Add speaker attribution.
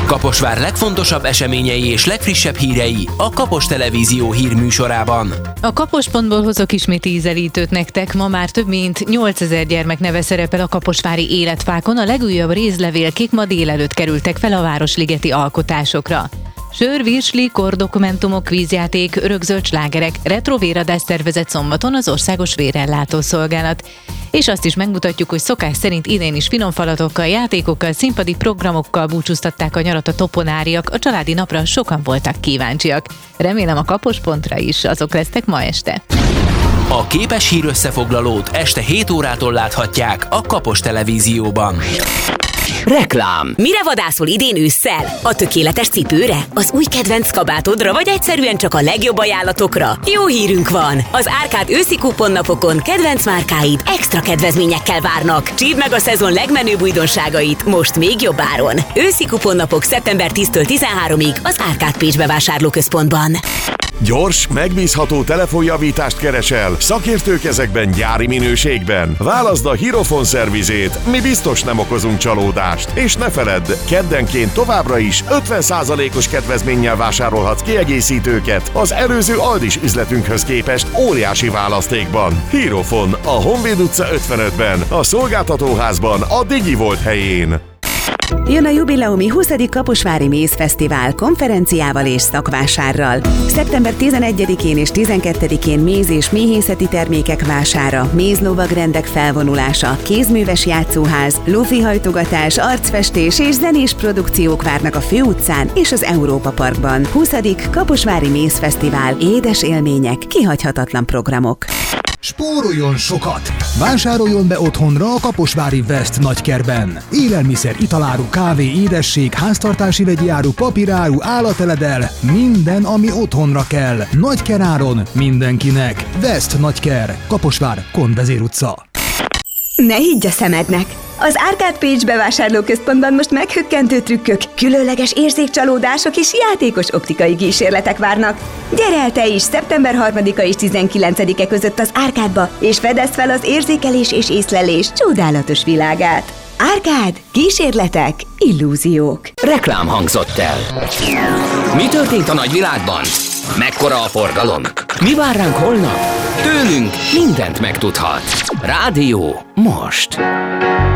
Speaker 1: Kaposvár legfontosabb eseményei és legfrissebb hírei a Kapos Televízió hírműsorában.
Speaker 2: A Kapos.ból hozok ismét ízelítőt nektek. Ma már több mint 8000 gyermek neve szerepel a kaposvári életfákon. A legújabb rézlevélkék ma délelőtt kerültek fel a városligeti alkotásokra. Sör, virsli, kordokumentumok, kvízjáték, örökzöld slágerek, retro véradás tervezett szombaton az Országos Vérellátó Szolgálat. És azt is megmutatjuk, hogy szokás szerint idén is finom falatokkal, játékokkal, színpadi programokkal búcsúztatták a nyarat a toponáriak, a családi napra sokan voltak kíváncsiak. Remélem a Kapos.ra is azok lesznek ma este.
Speaker 1: A képes hír összefoglalót este 7 órától láthatják a Kapos Televízióban.
Speaker 3: Reklám. Mire vadászol idén ősszel? A tökéletes cipőre? Az új kedvenc kabátodra, vagy egyszerűen csak a legjobb ajánlatokra? Jó hírünk van! Az Árkád őszi kuponnapokon kedvenc márkáid extra kedvezményekkel várnak. Csípd meg a szezon legmenőbb újdonságait most még jobb áron. Őszi kuponnapok szeptember 10-től 13-ig az Árkád Pécs bevásárlóközpontban.
Speaker 4: Gyors, megbízható telefonjavítást keresel? Szakértő kezekben, gyári minőségben? Válaszd a Hirofon szervizét, mi biztos nem okozunk csalódást. És ne feledd, keddenként továbbra is 50%-os kedvezménnyel vásárolhatsz kiegészítőket az előző Aldis üzletünkhöz képest óriási választékban. Hirofon, a Honvéd utca 55-ben, a Szolgáltatóházban, a DigiVolt helyén.
Speaker 5: Jön a jubileumi 20. Kaposvári Mézfesztivál konferenciával és szakvásárral. Szeptember 11-én és 12-én méz- és méhészeti termékek vására, mézlovagrendek felvonulása, kézműves játszóház, lufihajtogatás, arcfestés és zenés produkciók várnak a Főutcán és az Európa Parkban. 20. Kaposvári Mézfesztivál. Édes élmények, kihagyhatatlan programok.
Speaker 6: Spóroljon sokat! Vásároljon be otthonra a kaposvári West nagykerben. Élelmiszer, italáru, kávé, édesség, háztartási vegyi áru, papíráru, állateledel, minden, ami otthonra kell. Nagykeráron mindenkinek. West nagyker, Kaposvár, Konvezér utca.
Speaker 7: Ne higgy a szemednek! Az Árkád Pécs bevásárlóközpontban most meghökkentő trükkök, különleges érzékcsalódások és játékos optikai kísérletek várnak. Gyere el te is szeptember 3-a és 19-e között az Árkádba, és fedezd fel az érzékelés és észlelés csodálatos világát. Árkád, kísérletek, illúziók.
Speaker 3: Reklám hangzott el. Mi történt a nagyvilágban? Mekkora a forgalom? Mi vár ránk holnap? Tőlünk mindent megtudhatsz. Rádió most.